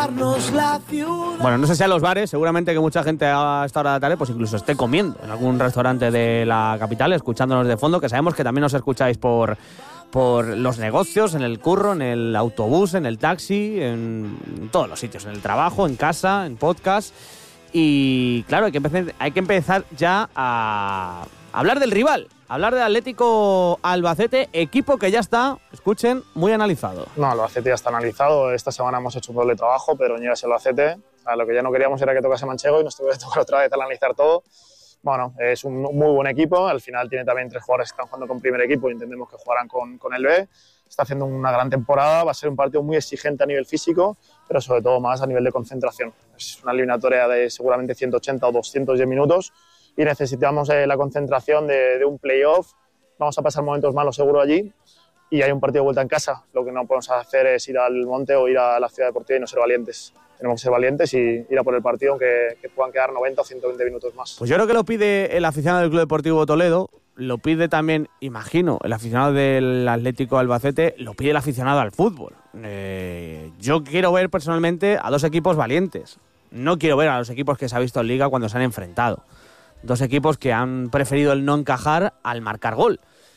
Bueno, no sé si a los bares, seguramente que mucha gente a esta hora de la tarde pues incluso esté comiendo en algún restaurante de la capital, escuchándonos de fondo, que sabemos que también nos escucháis por los negocios, en el curro, en el autobús, en el taxi, en todos los sitios, en el trabajo, en casa, en podcast. Y claro, hay que empezar ya a hablar del rival, hablar del Atlético Albacete, equipo que ya está, escuchen, muy analizado. No, el Albacete ya está analizado. Esta semana hemos hecho un doble trabajo, pero ni ese Albacete. Lo que ya no queríamos era que tocase Manchego y nos tuvo que tocar otra vez analizar todo. Bueno, es un muy buen equipo. Al final tiene también 3 jugadores que están jugando con primer equipo y entendemos que jugarán con el B. Está haciendo una gran temporada. Va a ser un partido muy exigente a nivel físico, pero sobre todo más a nivel de concentración. Es una eliminatoria de seguramente 180 o 210 minutos y necesitamos la concentración de un playoff. Vamos a pasar momentos malos seguro allí y hay un partido de vuelta en casa. Lo que no podemos hacer es ir al monte o ir a la ciudad deportiva y no ser valientes. Tenemos que ser valientes y ir a por el partido, aunque puedan quedar 90 o 120 minutos más. Pues yo creo que lo pide el aficionado del Club Deportivo Toledo, lo pide también, imagino, el aficionado del Atlético Albacete, lo pide el aficionado al fútbol. Yo quiero ver personalmente a 2 equipos valientes. No quiero ver a los equipos que se ha visto en Liga cuando se han enfrentado. 2 equipos que han preferido el no encajar al marcar gol.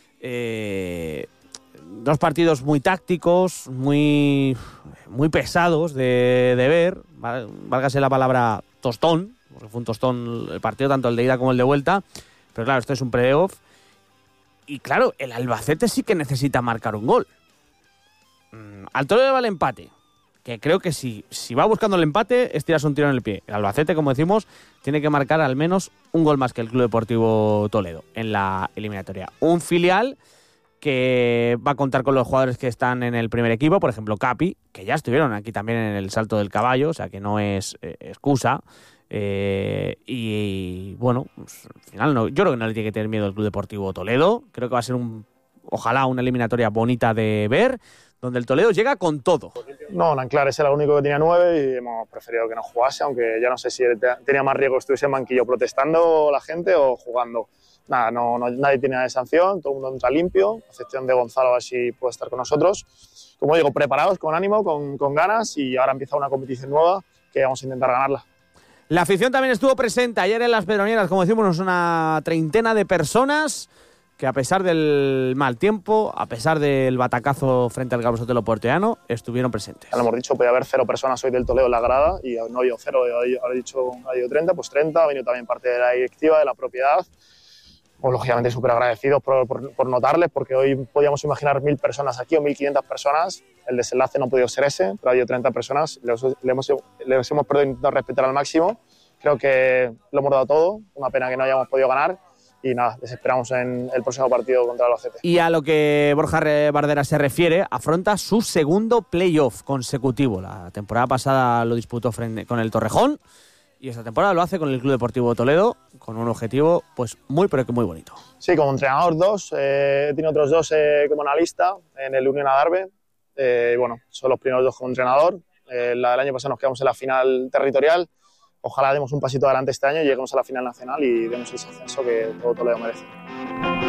2 partidos muy tácticos, muy pesados de ver, válgase la palabra tostón, porque fue un tostón el partido, tanto el de ida como el de vuelta, pero claro, esto es un playoff, y claro, el Albacete sí que necesita marcar un gol. Al Toledo le va el empate, que creo que si va buscando el empate es tirarse un tiro en el pie. El Albacete, como decimos, tiene que marcar al menos un gol más que el Club Deportivo Toledo en la eliminatoria. Un filial que va a contar con los jugadores que están en el primer equipo, por ejemplo Capi, que ya estuvieron aquí también en el Salto del Caballo, o sea que no es excusa. Y bueno, pues, al final yo creo que no le tiene que tener miedo el Club Deportivo Toledo. Creo que va a ser ojalá una eliminatoria bonita de ver, donde el Toledo llega con todo. No, Nanclares era el único que tenía 9 y hemos preferido que no jugase, aunque ya no sé si tenía más riesgo que estuviese en banquillo protestando la gente o jugando. Nada, nadie tiene nada de sanción, todo el mundo entra limpio, a excepción de Gonzalo, a ver si puede estar con nosotros. Como digo, preparados, con ánimo, con ganas, y ahora empieza una competición nueva que vamos a intentar ganarla. La afición también estuvo presente ayer en las Pedroñeras, como decimos, una treintena de personas que a pesar del mal tiempo, a pesar del batacazo frente al Carlos Sotelo Porteano, estuvieron presentes. Ya lo hemos dicho, podía haber 0 personas hoy del Toledo en la grada y no ha habido 0, ha dicho 30, pues 30, ha venido también parte de la directiva, de la propiedad. Pues lógicamente súper agradecidos por notarles, porque hoy podíamos imaginar 1.000 personas aquí o 1.500 personas. El desenlace no ha podido ser ese, pero ha habido 30 personas. Les hemos podido intentar respetar al máximo. Creo que lo hemos dado todo. Una pena que no hayamos podido ganar. Y nada, les esperamos en el próximo partido contra el Albacete. Y a lo que Borja Bardera se refiere, afronta su segundo playoff consecutivo. La temporada pasada lo disputó con el Torrejón. Y esta temporada lo hace con el Club Deportivo Toledo, con un objetivo pues muy, pero que muy bonito. Sí, como entrenador 2, tiene otros 2 como analista en el Unión Adarve. Bueno, son los primeros 2 como entrenador. El año pasado nos quedamos en la final territorial. Ojalá demos un pasito adelante este año y lleguemos a la final nacional y demos ese ascenso que todo Toledo merece.